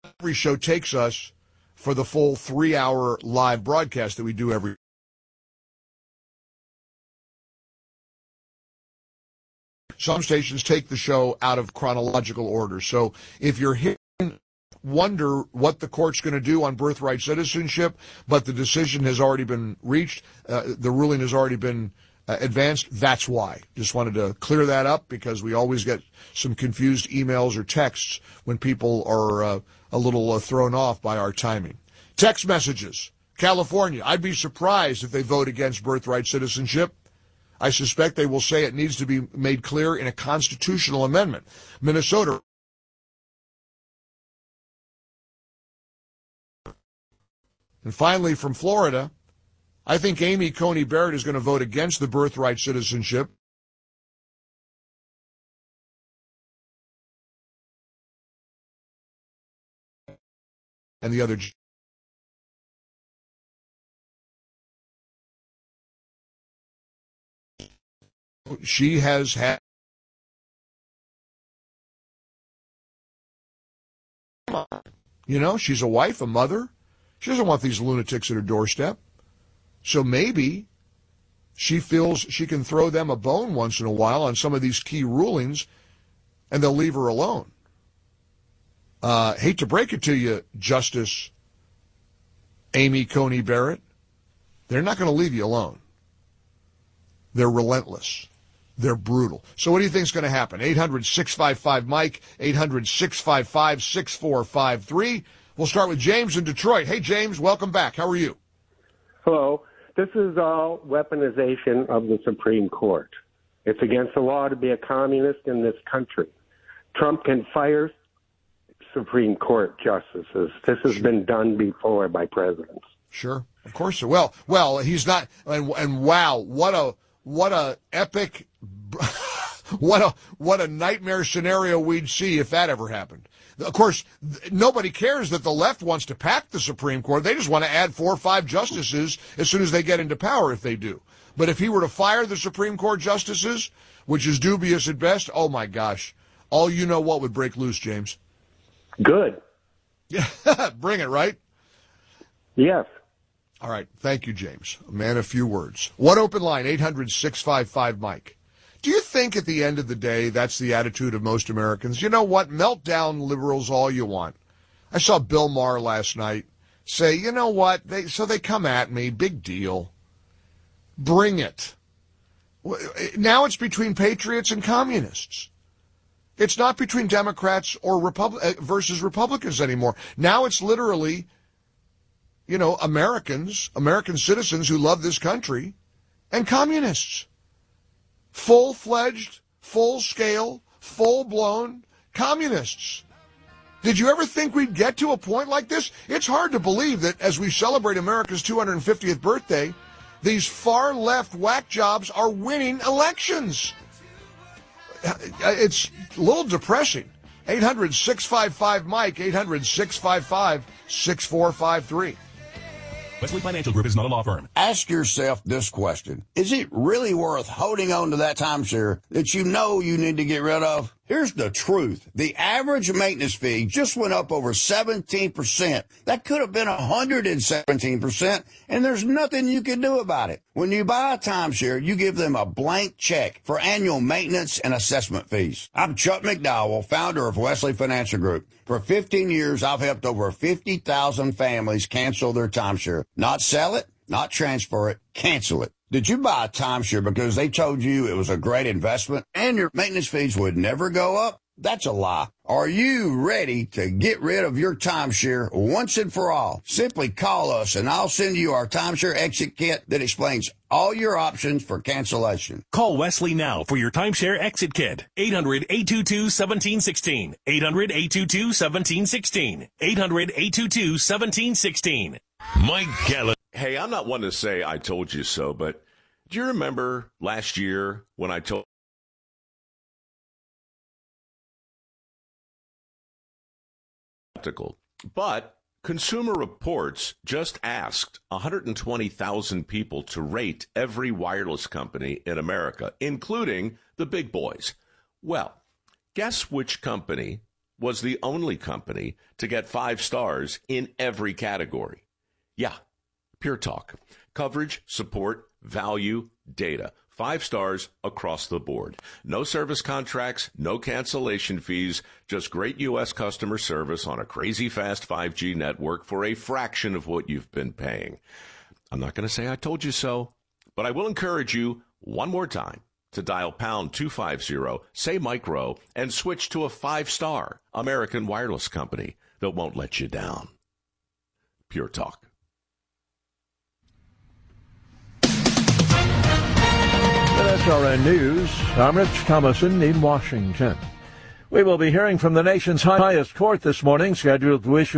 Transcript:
every show takes us for the full 3-hour live broadcast that we do every. Some stations take the show out of chronological order. So if you're here, wonder what the court's going to do on birthright citizenship, but the decision has already been reached, the ruling has already been advanced, that's why. Just wanted to clear that up because we always get some confused emails or texts when people are a little thrown off by our timing. Text messages. California, I'd be surprised if they vote against birthright citizenship. I suspect they will say it needs to be made clear in a constitutional amendment. Minnesota. And finally, from Florida, I think Amy Coney Barrett is going to vote against the birthright citizenship. And the other. She has had. You know, she's a wife, a mother. She doesn't want these lunatics at her doorstep. So maybe she feels she can throw them a bone once in a while on some of these key rulings, and they'll leave her alone. Hate to break it to you, Justice Amy Coney Barrett. They're not going to leave you alone. They're relentless. They're brutal. So what do you think is going to happen? 800-655-MIKE, 800-655-6453. We'll start with James in Detroit. Hey, James, welcome back. How are you? Hello. This is all weaponization of the Supreme Court. It's against the law to be a communist in this country. Trump can fire Supreme Court justices. This has been done before by presidents. Sure, of course. Well, he's not. And wow, what a epic, what a nightmare scenario we'd see if that ever happened. Of course, nobody cares that the left wants to pack the Supreme Court. They just want to add 4 or 5 justices as soon as they get into power, if they do. But if he were to fire the Supreme Court justices, which is dubious at best, oh my gosh, all you know what would break loose, James. Good. Yeah, bring it, right? Yes. All right. Thank you, James. A man of few words. One open line, 800-655-MIKE. Do you think at the end of the day that's the attitude of most Americans? You know what? Melt down liberals all you want. I saw Bill Maher last night say, you know what? They come at me. Big deal. Bring it. Now it's between patriots and communists. It's not between Democrats or versus Republicans anymore. Now it's literally, you know, American citizens who love this country and communists. Full-fledged, full-scale, full-blown communists. Did you ever think we'd get to a point like this? It's hard to believe that as we celebrate America's 250th birthday, these far-left whack jobs are winning elections. It's a little depressing. 800-655-MIKE, 800-655-6453. Wesley Financial Group is not a law firm. Ask yourself this question. Is it really worth holding on to that timeshare that you know you need to get rid of? Here's the truth. The average maintenance fee just went up over 17%. That could have been 117%, and there's nothing you can do about it. When you buy a timeshare, you give them a blank check for annual maintenance and assessment fees. I'm Chuck McDowell, founder of Wesley Financial Group. For 15 years, I've helped over 50,000 families cancel their timeshare. Not sell it, not transfer it, cancel it. Did you buy a timeshare because they told you it was a great investment and your maintenance fees would never go up? That's a lie. Are you ready to get rid of your timeshare once and for all? Simply call us and I'll send you our timeshare exit kit that explains all your options for cancellation. Call Wesley now for your timeshare exit kit. 800-822-1716. 800-822-1716. 800-822-1716. Mike Gallup. Hey, I'm not one to say I told you so, but do you remember last year when I told But Consumer Reports just asked 120,000 people to rate every wireless company in America, including the big boys. Well, guess which company was the only company to get 5 stars in every category. Yeah, Pure Talk. Coverage, support, value, data. 5 stars across the board. No service contracts, no cancellation fees, just great U.S. customer service on a crazy fast 5G network for a fraction of what you've been paying. I'm not going to say I told you so, but I will encourage you one more time to dial pound 250, say micro, and switch to a 5-star American wireless company that won't let you down. Pure Talk. SRN News. I'm Rich Thomason in Washington. We will be hearing from the nation's highest court this morning, scheduled to issue